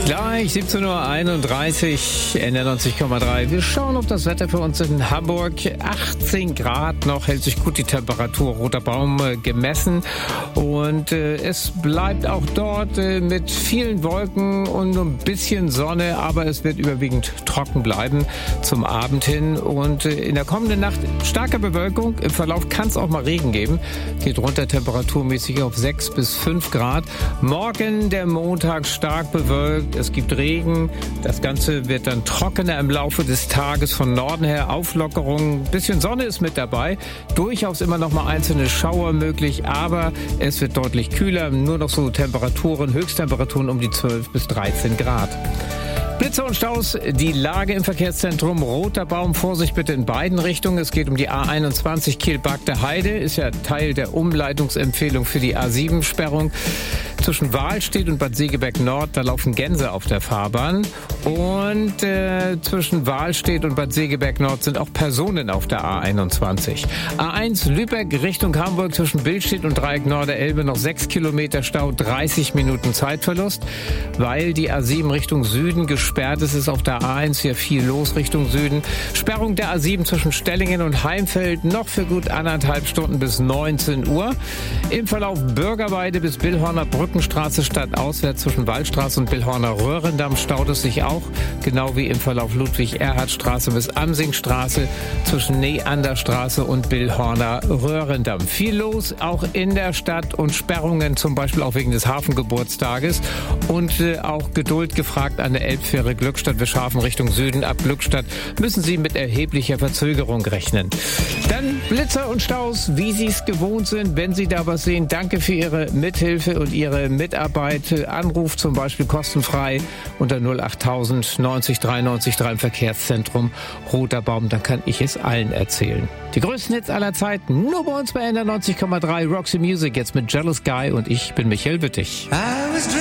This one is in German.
Gleich 17.31 Uhr, NR90,3. Wir schauen auf das Wetter für uns in Hamburg. 18 Grad noch, hält sich gut die Temperatur. Roter Baum gemessen. Und es bleibt auch dort mit vielen Wolken und ein bisschen Sonne. Aber es wird überwiegend trocken bleiben zum Abend hin. Und in der kommenden Nacht starke Bewölkung. Im Verlauf kann es auch mal Regen geben. Geht runter temperaturmäßig auf 6 bis 5 Grad. Morgen der Montag stark bewölkt. Es gibt Regen. Das Ganze wird dann trockener im Laufe des Tages. Von Norden her Auflockerung. Ein bisschen Sonne ist mit dabei. Durchaus immer noch mal einzelne Schauer möglich. Aber es wird deutlich kühler. Nur noch so Temperaturen, Höchsttemperaturen um die 12 bis 13 Grad. Blitze und Staus, die Lage im Verkehrszentrum. Roter Baum, Vorsicht bitte in beiden Richtungen. Es geht um die A21 Kiel-Bagde Heide. Ist ja Teil der Umleitungsempfehlung für die A7-Sperrung. Zwischen Wahlstedt und Bad Segeberg Nord, da laufen Gänse auf der Fahrbahn. Und zwischen Wahlstedt und Bad Segeberg Nord sind auch Personen auf der A21. A1 Lübeck Richtung Hamburg zwischen Billstedt und Dreieck Norderelbe noch 6 Kilometer Stau, 30 Minuten Zeitverlust. Weil die A7 Richtung Süden gesperrt ist, ist auf der A1 hier viel los Richtung Süden. Sperrung der A7 zwischen Stellingen und Heimfeld noch für gut 1,5 Stunden bis 19 Uhr. Im Verlauf Bürgerweide bis Billhorner Brückenstraße stadtauswärts zwischen Waldstraße und Billhorner Röhrendamm staut es sich auch, genau wie im Verlauf Ludwig-Erhard-Straße bis Amsingstraße zwischen Neanderstraße und Billhorner Röhrendamm. Viel los, auch in der Stadt und Sperrungen, zum Beispiel auch wegen des Hafengeburtstages und auch Geduld gefragt an der Elbfähre Glückstadt. Wir scharfen Richtung Süden. Ab Glückstadt müssen Sie mit erheblicher Verzögerung rechnen. Dann Blitzer und Staus, wie Sie es gewohnt sind. Wenn Sie da was sehen, danke für Ihre Mithilfe und Ihre Mitarbeit. Anruf zum Beispiel kostenfrei unter 08000 90 93 3 im Verkehrszentrum Roter Baum. Dann kann ich es allen erzählen. Die größten Hits aller Zeiten, nur bei uns bei NR90,3 Roxy Music, jetzt mit Jealous Guy und ich bin Michael Wittig.